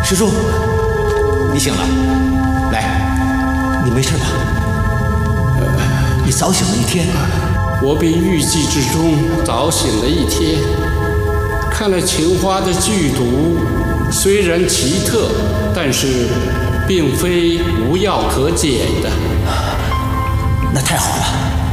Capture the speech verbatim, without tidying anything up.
师叔，你醒了，来，你没事吧？你早醒了一天。 我比预计之中早醒了一天。看了情花的剧毒，虽然奇特，但是并非无药可解的。 那太好了。